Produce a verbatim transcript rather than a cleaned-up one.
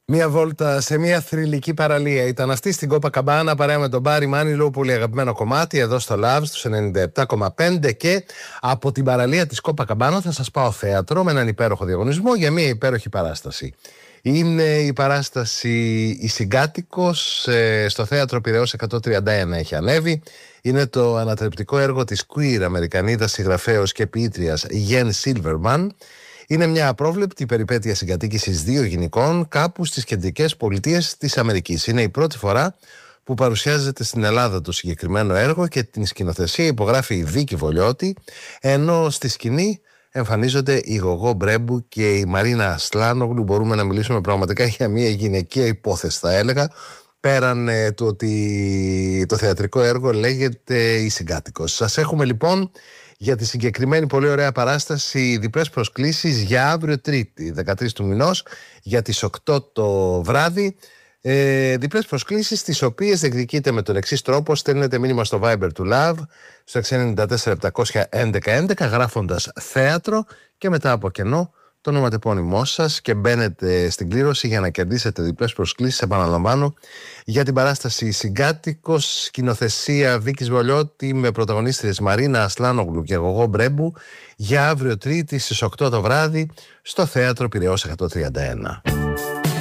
Μία βόλτα σε μια θρυλική παραλία ήταν αυτή στην Κόπα Καμπάνα, παρέα με τον Μπάρι Μάνιλο, πολύ αγαπημένο κομμάτι εδώ στο Love στους ενενήντα επτά κόμμα πέντε. Και από την παραλία της Κόπα Καμπάνα θα σας πάω θέατρο με έναν υπέροχο διαγωνισμό για μια υπέροχη παράσταση. Είναι η παράσταση «Η Συγκάτοικος», στο θέατρο Πειραιώς εκατόν τριάντα ένα έχει ανέβει. Είναι το ανατρεπτικό έργο της queer Αμερικανίδας συγγραφέως και ποιήτριας Jen Silverman. Είναι μια απρόβλεπτη περιπέτεια συγκατοίκησης δύο γυναικών κάπου στις κεντρικές πολιτείες της Αμερικής. Είναι η πρώτη φορά που παρουσιάζεται στην Ελλάδα το συγκεκριμένο έργο και την σκηνοθεσία υπογράφει η Βίκη Βολιώτη, ενώ στη σκηνή εμφανίζονται η Γογό Μπρέμπου και η Μαρίνα Ασλάνογλου. Μπορούμε να μιλήσουμε πραγματικά για μια γυναικεία υπόθεση, θα έλεγα, πέραν ε, του ότι το θεατρικό έργο λέγεται «Η Συγκάτοικος». Σας έχουμε λοιπόν για τη συγκεκριμένη πολύ ωραία παράσταση διπλές προσκλήσεις για αύριο Τρίτη, δεκατρείς του μηνός, για τις οκτώ το βράδυ. Ε, διπλές προσκλήσεις τις οποίες διεκδικείτε με τον εξής τρόπο: στέλνετε μήνυμα στο Viber του Love στο έξι εννιά τέσσερα επτακόσια έντεκα έντεκα γράφοντας θέατρο και μετά από κενό το ονοματεπώνυμό σας και μπαίνετε στην κλήρωση για να κερδίσετε διπλές προσκλήσεις, επαναλαμβάνω, για την παράσταση «Συγκάτοικος», σκηνοθεσία Βίκης Βολιώτη με πρωταγωνίστριες Μαρίνα Ασλάνογλου και Γογό Μπρέμπου, για αύριο Τρίτη στις οκτώ το βράδυ στο θέατρο Πειραιώς εκατόν τριάντα ένα.